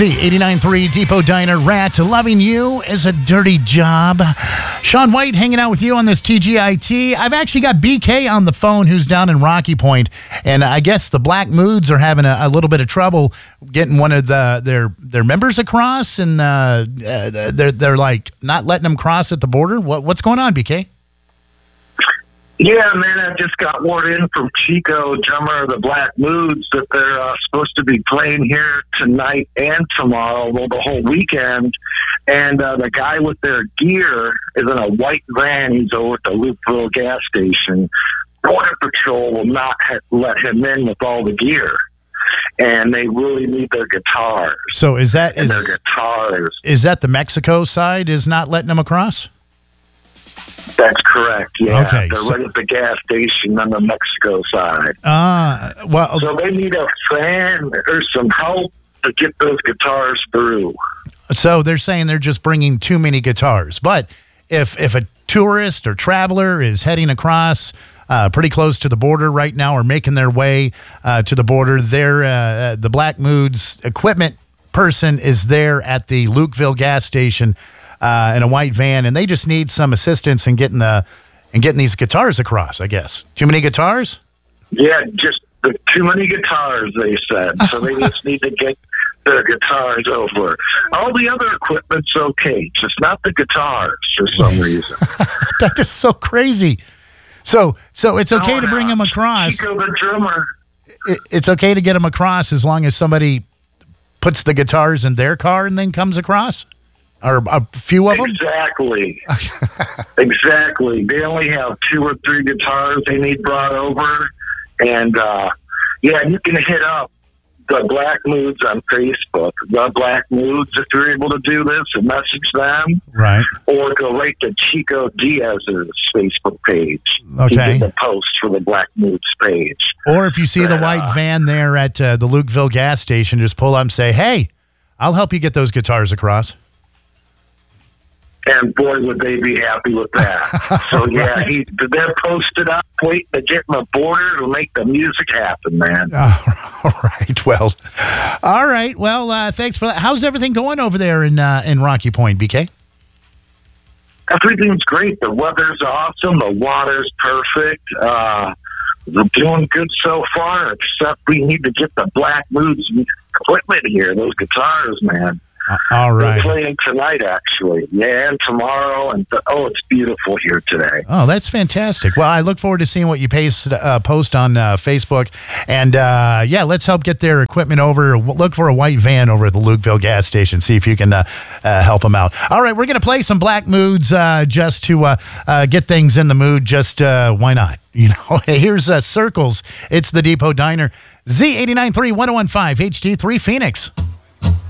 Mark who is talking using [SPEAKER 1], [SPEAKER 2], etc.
[SPEAKER 1] Z89.3 Depot Diner. Rat, loving you is a dirty job. Sean White hanging out with you on this TGIT. I've actually got BK on the phone who's down in Rocky Point, and I guess the Black Moods are having a little bit of trouble getting one of their members across, and they're like not letting them cross at the border. What's going on, BK?
[SPEAKER 2] Yeah, man, I just got word in from Chico, drummer of the Black Moods, that they're supposed to be playing here tonight and tomorrow, well, the whole weekend. And the guy with their gear is in a white van. He's over at the Lukeville gas station. Border Patrol will not let him in with all the gear. And they really need their guitars.
[SPEAKER 1] So is that
[SPEAKER 2] their guitars?
[SPEAKER 1] Is that the Mexico side is not letting them across?
[SPEAKER 2] That's correct, yeah.
[SPEAKER 1] Okay,
[SPEAKER 2] they're right at the gas station on the Mexico side. So they need a fan or some help to get those guitars through.
[SPEAKER 1] So they're saying they're just bringing too many guitars. But if a tourist or traveler is heading across pretty close to the border right now or making their way to the border, the Black Moods equipment person is there at the Lukeville gas station in a white van, and they just need some assistance in getting these guitars across, I guess. Too many guitars?
[SPEAKER 2] Yeah, just too many guitars, they said. So they just need to get their guitars over. All the other equipment's okay, just not the guitars for some reason.
[SPEAKER 1] That is so crazy. So it's okay to bring them across.
[SPEAKER 2] Chico, the drummer.
[SPEAKER 1] It's okay to get them across as long as somebody puts the guitars in their car and then comes across? Or a few of them?
[SPEAKER 2] Exactly. Exactly. They only have 2 or 3 guitars they need brought over. And, yeah, you can hit up the Black Moods on Facebook. The Black Moods, if you're able to do this, and message them.
[SPEAKER 1] Right.
[SPEAKER 2] Or go right to Chico Diaz's Facebook page.
[SPEAKER 1] Okay.
[SPEAKER 2] To get the post for the Black Moods page.
[SPEAKER 1] Or if you see the white van there at the Lukeville gas station, just pull up and say, hey, I'll help you get those guitars across.
[SPEAKER 2] And boy, would they be happy with that. So, yeah, they're posted up, waiting to get in the border to make the music happen, man.
[SPEAKER 1] All right. Well, all right. Well, thanks for that. How's everything going over there in Rocky Point, BK?
[SPEAKER 2] Everything's great. The weather's awesome. The water's perfect. We're doing good so far, except we need to get the Black Moods equipment here, those guitars, man.
[SPEAKER 1] All right.
[SPEAKER 2] We're playing tonight, actually. Yeah, and tomorrow. And it's beautiful here today.
[SPEAKER 1] Oh, that's fantastic. Well, I look forward to seeing what you post on Facebook. And, yeah, let's help get their equipment over. Look for a white van over at the Lukeville gas station. See if you can help them out. All right, we're going to play some Black Moods just to get things in the mood. Just why not? You know, here's Circles. It's the Depot Diner. Z89.3 1015 HD3 Phoenix.